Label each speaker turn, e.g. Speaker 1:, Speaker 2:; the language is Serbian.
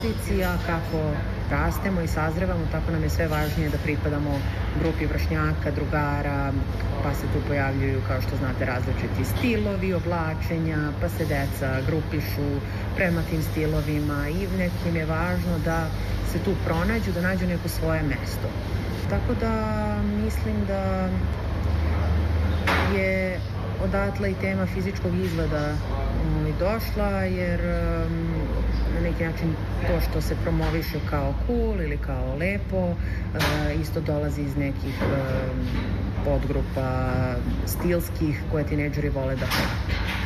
Speaker 1: a kako rastemo i sazrevamo, tako nam je sve važnije da pripadamo grupi vršnjaka, drugara, pa se tu pojavljuju, kao što znate, različiti stilovi oblačenja, pa se deca grupišu prema tim stilovima i nekim je važno da se tu pronađu, da nađu neko svoje mesto. Tako da mislim da je odatle i tema fizičkog izgleda došla, jer na neki način to što se promoviše kao cool ili kao lepo isto dolazi iz nekih podgrupa stilskih koje tinejdžeri vole da prate.